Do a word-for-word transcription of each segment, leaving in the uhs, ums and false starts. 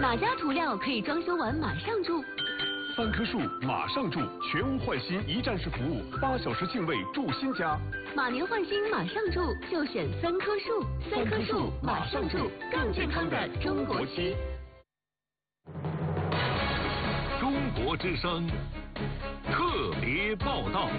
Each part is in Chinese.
哪家涂料可以装修完马上住？ 三棵树马上住，全屋换新一站式服务，八小时净位住新家。 马年换新马上住，就选三棵树。三棵树马上住，更健康的中国区。 中国之声特别报道。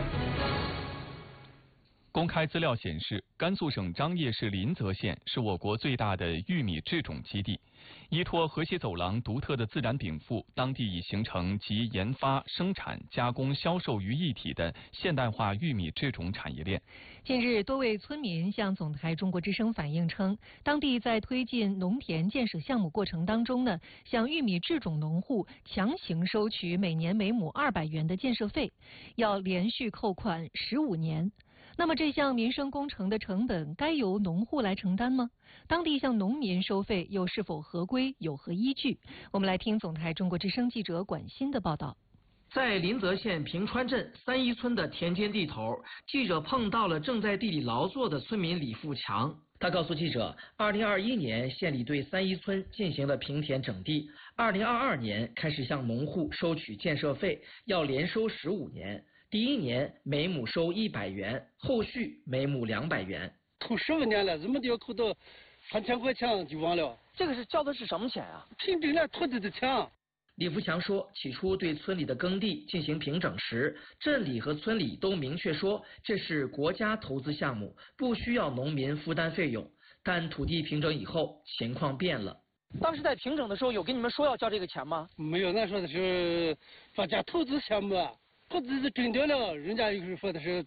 公开资料显示，甘肃省张掖市临泽县是我国最大的玉米制种基地。依托河西走廊独特的自然禀赋，当地已形成集研发、生产、加工、销售于一体的现代化玉米制种产业链。 近日，多位村民向总台中国之声反映称，当地在推进农田建设项目过程当中呢，向玉米制种农户强行收取每年每亩二百元的建设费，要连续扣款十五年。那么这项民生工程的成本该由农户来承担吗？当地向农民收费又是否合规，有何依据？我们来听总台中国之声记者管欣的报道。 在临泽县平川镇三一村的田间地头，记者碰到了正在地里劳作的村民李富强。他告诉记者，二零二一年县里对三一村进行了平田整地，二零二二年开始向农户收取建设费，要连收十五年。第一年每亩收一百元，后续每亩两百元。 扣十五年了，怎么就要扣到三千块钱就完了？ 这个是交的是什么钱啊？ 平整了土地的钱。 李福强说，起初对村里的耕地进行平整时，镇里和村里都明确说这是国家投资项目，不需要农民负担费用。但土地平整以后，情况变了。当时在平整的时候，有跟你们说要交这个钱吗？ 没有，那说的是国家投资项目。土地是整掉了，人家又是说的是